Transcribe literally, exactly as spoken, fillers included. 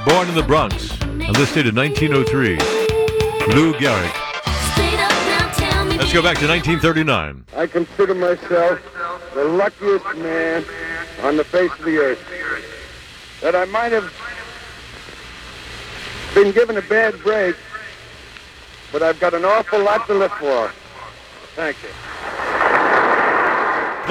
born in the Bronx, enlisted in nineteen oh three. Lou Gehrig. Let's go back to nineteen thirty-nine. I consider myself the luckiest man on the face of the earth. That I might have been given a bad break, but I've got an awful lot to live for. Thank you.